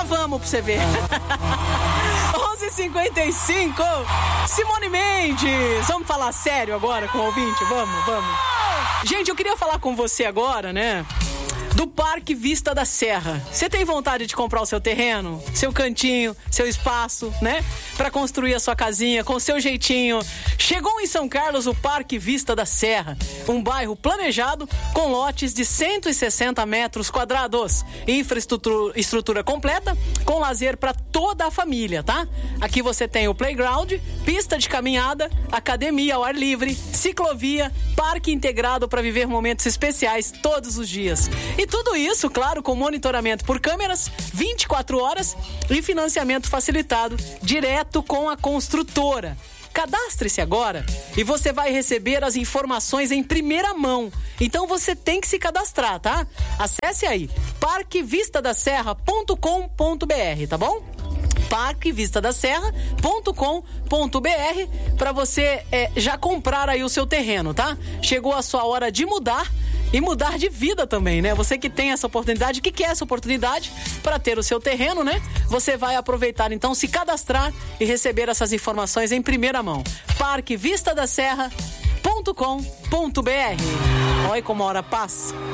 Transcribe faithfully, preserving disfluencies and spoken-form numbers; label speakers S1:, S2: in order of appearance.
S1: vamos pra você ver. onze e cinquenta e cinco, Simone Mendes. Vamos falar sério agora com o ouvinte? Vamos, vamos. Gente, eu queria falar com você agora, né? Do Parque Vista da Serra. Você tem vontade de comprar o seu terreno, seu cantinho, seu espaço, né? Pra construir a sua casinha com o seu jeitinho. Chegou em São Carlos o Parque Vista da Serra, um bairro planejado com lotes de cento e sessenta metros quadrados. Infraestrutura estrutura completa, com lazer para toda a família, tá? Aqui você tem o playground, pista de caminhada, academia ao ar livre, ciclovia, parque integrado para viver momentos especiais todos os dias. E tudo isso, claro, com monitoramento por câmeras, vinte e quatro horas e financiamento facilitado direto com a construtora. Cadastre-se agora e você vai receber as informações em primeira mão. Então você tem que se cadastrar, tá? Acesse aí, parque vista da serra ponto com ponto br, tá bom? parque vista da serra ponto com ponto br para você é, já comprar aí o seu terreno, tá? Chegou a sua hora de mudar e mudar de vida também, né? Você que tem essa oportunidade, que quer essa oportunidade para ter o seu terreno, né? Você vai aproveitar, então, se cadastrar e receber essas informações em primeira mão. parque vista da serra ponto com ponto br. Olha como a hora passa.